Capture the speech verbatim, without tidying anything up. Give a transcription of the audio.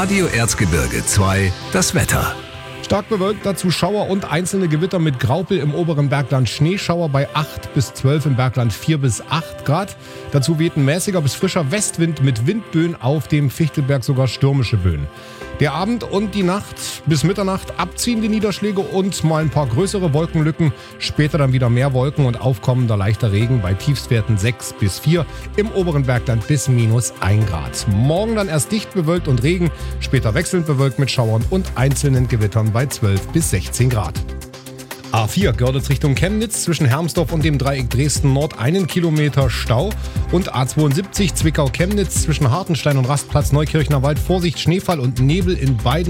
Radio Erzgebirge zwei, das Wetter. Stark bewölkt, dazu Schauer und einzelne Gewitter mit Graupel im oberen Bergland, Schneeschauer bei acht bis zwölf, im Bergland vier bis acht Grad. Dazu weht ein mäßiger bis frischer Westwind mit Windböen, auf dem Fichtelberg sogar stürmische Böen. Der Abend und die Nacht bis Mitternacht abziehende Niederschläge und mal ein paar größere Wolkenlücken. Später dann wieder mehr Wolken und aufkommender leichter Regen bei Tiefstwerten sechs bis vier, im oberen Bergland bis minus ein Grad. Morgen dann erst dicht bewölkt und Regen, später wechselnd bewölkt mit Schauern und einzelnen Gewittern bei zwölf bis sechzehn Grad. A vier Görlitz Richtung Chemnitz, zwischen Hermsdorf und dem Dreieck Dresden Nord einen Kilometer Stau. Und A zweiundsiebzig Zwickau-Chemnitz zwischen Hartenstein und Rastplatz Neukirchner Wald, Vorsicht Schneefall und Nebel in beiden